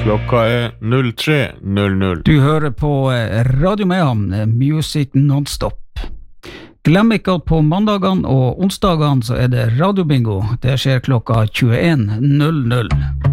Klokka 03:00. Du hører på Radio Mehamn, Music Non-Stop. Glem ikke at på mandagene og onsdagene så det radiobingo. Det skjer klokka 21:00.